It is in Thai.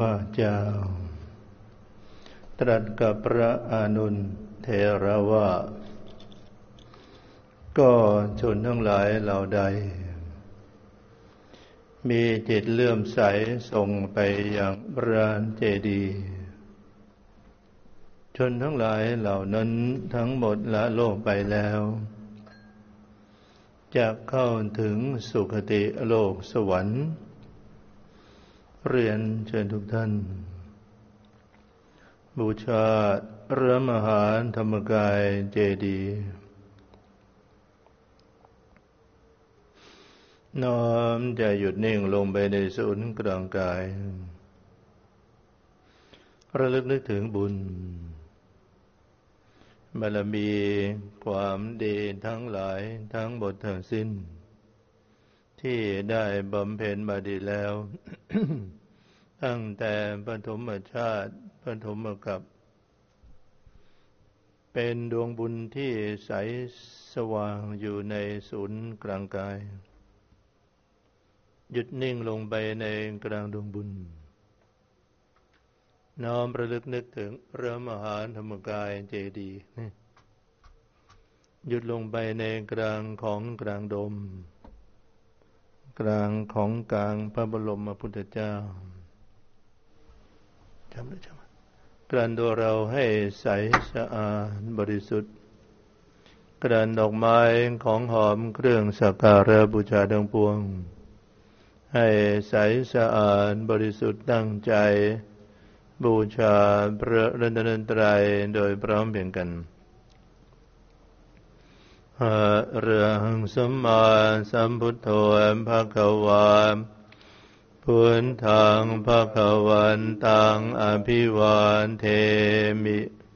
ภาคเจ้าตรัสกับพระอานนท์เถระว่าก็ชนทั้งหลายเหล่าใดมีจิตเลื่อมใสส่งไปอย่างพระเจดีย์ชนทั้งหลายเหล่านั้นทั้งหมดละโลกไปแล้วจะเข้าถึงสุคติโลกสวรรค์เรียนเชิญทุกท่านบูชาพระมหาธรรมกายเจดีย์น้อมใจหยุดนิ่งลงไปในศูนย์กลางกายระลึกนึกถึงบุญบารมีความดีทั้งหลายทั้งหมดทั้งสิ้นที่ได้บำเพ็ญมาดีแล้ว ตั้งแต่ปฐมชาติปฐมกัปเป็นดวงบุญที่ใสสว่างอยู่ในศูนย์กลางกายหยุดนิ่งลงไปในกลางดวงบุญน้อมระลึกนึกถึงพระมหาธรรมกายเจดีย์หยุดลงไปในกลางของกลางดมกลางของกลางพระบรมพุทธเจ้ากลั่นตัวเราให้ใสสะอาดบริสุทธิ์กลั่นดอกไม้ของหอมเครื่องสักการะบูชาทั้งปวงให้ใสสะอาดบริสุทธิ์ตั้งใจบูชาพระรัตนตรัยโดยพร้อมเพรียงกันอะระหังสัมมาสัมพุทโธภะคะวาพุทธังภะคะวันตังอภิวาเทมิ